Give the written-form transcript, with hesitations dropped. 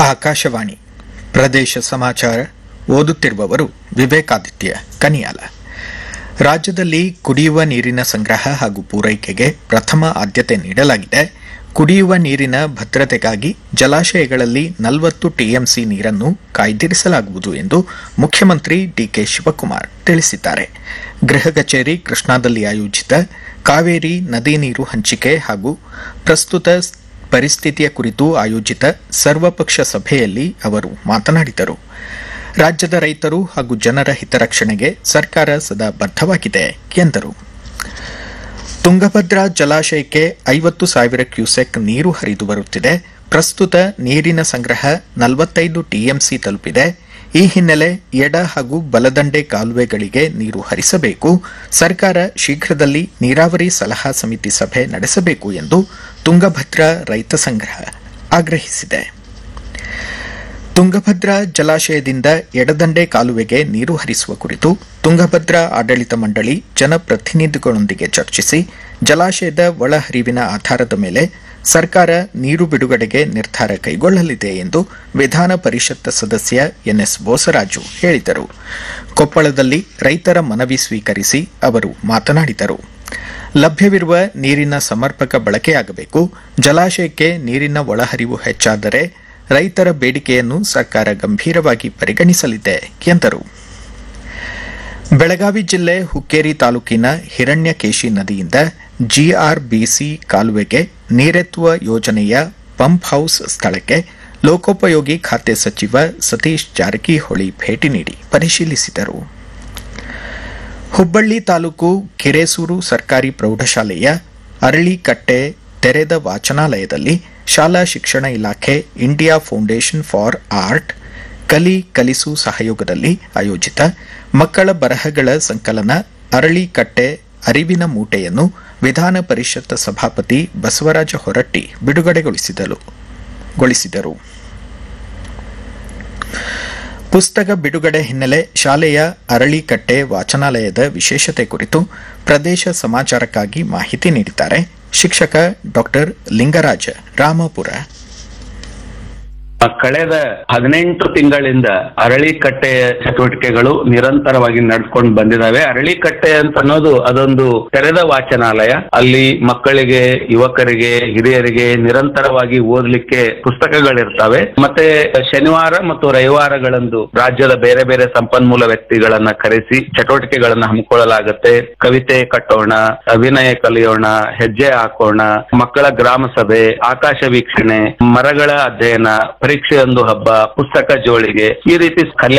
ಆಕಾಶವಾಣಿ ಪ್ರದೇಶ ಸಮಾಚಾರ ಓದುತ್ತಿರುವವರು ವಿವೇಕಾದಿತ್ಯ ಕನಿಯಾಲ. ರಾಜ್ಯದಲ್ಲಿ ಕುಡಿಯುವ ನೀರಿನ ಸಂಗ್ರಹ ಹಾಗೂ ಪೂರೈಕೆಗೆ ಪ್ರಥಮ ಆದ್ಯತೆ ನೀಡಲಾಗಿದೆ. ಕುಡಿಯುವ ನೀರಿನ ಭದ್ರತೆಗಾಗಿ ಜಲಾಶಯಗಳಲ್ಲಿ 40 ಟಿಎಂಸಿ ನೀರನ್ನು ಕಾಯ್ದಿರಿಸಲಾಗುವುದು ಎಂದು ಮುಖ್ಯಮಂತ್ರಿ ಡಿಕೆ ಶಿವಕುಮಾರ್ ತಿಳಿಸಿದ್ದಾರೆ. ಗೃಹ ಕಚೇರಿ ಕೃಷ್ಣಾದಲ್ಲಿ ಆಯೋಜಿತ ಕಾವೇರಿ ನದಿ ನೀರು ಹಂಚಿಕೆ ಹಾಗೂ ಪ್ರಸ್ತುತ ಪರಿಸ್ಥಿತಿಯ ಕುರಿತು ಆಯೋಜಿತ ಸರ್ವಪಕ್ಷ ಸಭೆಯಲ್ಲಿ ಅವರು ಮಾತನಾಡಿದರು. ರಾಜ್ಯದ ರೈತರು ಹಾಗೂ ಜನರ ಹಿತರಕ್ಷಣೆಗೆ ಸರ್ಕಾರ ಸದಾ ಬದ್ಧವಾಗಿದೆ ಎಂದರು. ತುಂಗಭದ್ರಾ ಜಲಾಶಯಕ್ಕೆ 50,000 ಕ್ಯೂಸೆಕ್ ನೀರು ಹರಿದು ಬರುತ್ತಿದೆ. ಪ್ರಸ್ತುತ ನೀರಿನ ಸಂಗ್ರಹ 45 ಟಿಎಂಸಿ ತಲುಪಿದೆ. ಈ ಹಿನ್ನೆಲೆ ಎಡ ಹಾಗೂ ಬಲದಂಡೆ ಕಾಲುವೆಗಳಿಗೆ ನೀರು ಹರಿಸಬೇಕು. ಸರ್ಕಾರ ಶೀಘ್ರದಲ್ಲಿ ನೀರಾವರಿ ಸಲಹಾ ಸಮಿತಿ ಸಭೆ ನಡೆಸಬೇಕು ಎಂದು ತುಂಗಭದ್ರಾ ರೈತ ಸಂಘ ಆಗ್ರಹಿಸಿದೆ. ತುಂಗಭದ್ರಾ ಜಲಾಶಯದಿಂದ ಎಡದಂಡೆ ಕಾಲುವೆಗೆ ನೀರು ಹರಿಸುವ ಕುರಿತು ತುಂಗಭದ್ರಾ ಆಡಳಿತ ಮಂಡಳಿ ಜನಪ್ರತಿನಿಧಿಗಳೊಂದಿಗೆ ಚರ್ಚಿಸಿ ಜಲಾಶಯದ ಒಳಹರಿವಿನ ಆಧಾರದ ಮೇಲೆ ಸರ್ಕಾರ ನೀರು ಬಿಡುಗಡೆಗೆ ನಿರ್ಧಾರ ಕೈಗೊಳ್ಳಲಿದೆ ಎಂದು ವಿಧಾನ ಪರಿಷತ್ ಸದಸ್ಯ ಎನ್ಎಸ್ ಬೋಸರಾಜು ಹೇಳಿದರು. ಕೊಪ್ಪಳದಲ್ಲಿ ರೈತರ ಮನವಿ ಸ್ವೀಕರಿಸಿ ಅವರು ಮಾತನಾಡಿದರು. ಲಭ್ಯವಿರುವ ನೀರಿನ ಸಮರ್ಪಕ ಬಳಕೆಯಾಗಬೇಕು. ಜಲಾಶಯಕ್ಕೆ ನೀರಿನ ಒಳಹರಿವು ಹೆಚ್ಚಾದರೆ ರೈತರ ಬೇಡಿಕೆಯನ್ನು ಸರ್ಕಾರ ಗಂಭೀರವಾಗಿ ಪರಿಗಣಿಸಲಿದೆ ಎಂದರು. ಬೆಳಗಾವಿ ಜಿಲ್ಲೆ ಹುಕ್ಕೇರಿ ತಾಲೂಕಿನ ಹಿರಣ್ಯಕೇಶಿ ನದಿಯಿಂದ ಜಿಆರ್ಬಿಸಿ ಕಾಲುವೆಗೆ ನೀರೆತ್ತುವ ಯೋಜನೆಯ ಪಂಪ್ ಹೌಸ್ ಸ್ಥಳಕ್ಕೆ ಲೋಕೋಪಯೋಗಿ ಖಾತೆ ಸಚಿವ ಸತೀಶ್ ಜಾರಕಿಹೊಳಿ ಭೇಟಿ ನೀಡಿ ಪರಿಶೀಲಿಸಿದರು. ಹುಬ್ಬಳ್ಳಿ ತಾಲೂಕು ಕಿರೇಸೂರು ಸರ್ಕಾರಿ ಪ್ರೌಢಶಾಲೆಯ ಅರಳಿಕಟ್ಟೆ ತೆರೆದ ವಾಚನಾಲಯದಲ್ಲಿ ಶಾಲಾ ಶಿಕ್ಷಣ ಇಲಾಖೆ ಇಂಡಿಯಾ ಫೌಂಡೇಶನ್ ಫಾರ್ ಆರ್ಟ್ ಕಲಿಸು ಸಹಯೋಗದಲ್ಲಿ ಆಯೋಜಿತ ಮಕ್ಕಳ ಬರಹಗಳ ಸಂಕಲನ ಅರಳಿಕಟ್ಟೆ ಅರಿವಿನ ಮೂಟೆಯನ್ನು ವಿಧಾನ ಪರಿಷತ್ ಸಭಾಪತಿ ಬಸವರಾಜ ಹೊರಟ್ಟಿ ಬಿಡುಗಡೆಗೊಳಿಸಿದರು. ಪುಸ್ತಕ ಬಿಡುಗಡೆ ಹಿನ್ನೆಲೆ ಶಾಲೆಯ ಅರಳಿಕಟ್ಟೆ ವಾಚನಾಲಯದ ವಿಶೇಷತೆ ಕುರಿತು ಪ್ರದೇಶ ಸಮಾಚಾರಕ್ಕಾಗಿ ಮಾಹಿತಿ ನೀಡಿದ್ದಾರೆ ಶಿಕ್ಷಕ ಡಾ ಲಿಂಗರಾಜ ರಾಮಪುರ. ಕಳೆದ 18 ತಿಂಗಳಿಂದ ಅರಳಿಕಟ್ಟೆಯ ಚಟುವಟಿಕೆಗಳು ನಿರಂತರವಾಗಿ ನಡ್ಕೊಂಡು ಬಂದಿದ್ದಾವೆ. ಅರಳಿಕಟ್ಟೆ ಅಂತ ಅನ್ನೋದು ಅದೊಂದು ತೆರೆದ ವಾಚನಾಲಯ. ಅಲ್ಲಿ ಮಕ್ಕಳಿಗೆ, ಯುವಕರಿಗೆ, ಹಿರಿಯರಿಗೆ ನಿರಂತರವಾಗಿ ಓದಲಿಕ್ಕೆ ಪುಸ್ತಕಗಳಿರ್ತವೆ. ಮತ್ತೆ ಶನಿವಾರ ಮತ್ತು ರವಿವಾರಗಳಂದು ರಾಜ್ಯದ ಬೇರೆ ಬೇರೆ ಸಂಪನ್ಮೂಲ ವ್ಯಕ್ತಿಗಳನ್ನ ಕರೆಸಿ ಚಟುವಟಿಕೆಗಳನ್ನ ಹಮ್ಮಿಕೊಳ್ಳಲಾಗುತ್ತೆ. ಕವಿತೆ ಕಟ್ಟೋಣ, ಅಭಿನಯ ಕಲಿಯೋಣ, ಹೆಜ್ಜೆ ಹಾಕೋಣ, ಮಕ್ಕಳ ಗ್ರಾಮ ಸಭೆ, ಆಕಾಶ ವೀಕ್ಷಣೆ, ಮರಗಳ ಅಧ್ಯಯನ, ಪರೀಕ್ಷೆಯೊಂದು ಹಬ್ಬ, ಪುಸ್ತಕ ಜೋಳಿಗೆ, ಈ ರೀತಿ